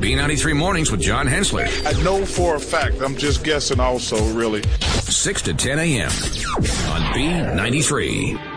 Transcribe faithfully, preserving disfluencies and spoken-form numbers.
B ninety-three Mornings with John Hensley. I know for a fact. I'm just guessing also, really. six to ten a.m. on B ninety-three.